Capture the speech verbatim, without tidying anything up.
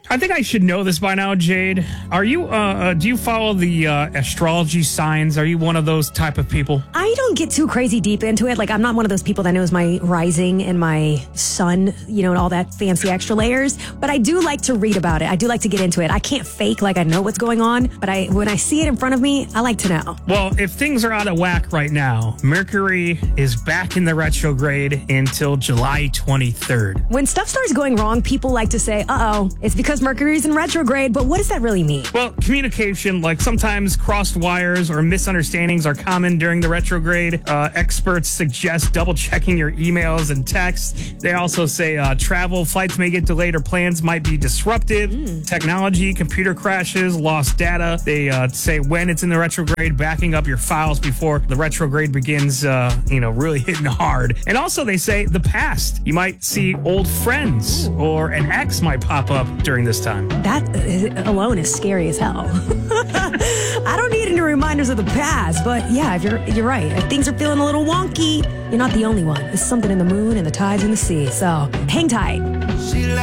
I think I should know this by now, Jade. Are you, uh, uh do you follow the uh, astrology signs? Are you one of those type of people? I don't get too crazy deep into it. Like, I'm not one of those people that knows my rising and my sun, you know, and all that fancy extra layers. But I do like to read about it. I do like to get into it. I can't fake like I know what's going on, but I when I see it in front of me, I like to know. Well, if things are out of whack right now, Mercury is back in the retrograde until July twenty-third. When stuff starts going wrong, people like to say, uh-oh, it's because Mercury's in retrograde. But what does that really mean? Well, communication, like sometimes crossed wires or misunderstandings are common during the retrograde. Uh, experts suggest double checking your emails and texts. They also say uh, travel, flights may get delayed or plans might be disrupted. Mm. Technology, computer crashes, lost data. They uh, say when it's in the retrograde, backing up your files before the retrograde begins, uh, you know, really hitting hard. And also they say the past. You might see old friends or an ex might pop up during this time. That uh, alone is scary as hell. I don't need any reminders of the past, but yeah, if you're you're right. If things are feeling a little wonky, you're not the only one. There's something in the moon and the tides in the sea. So hang tight.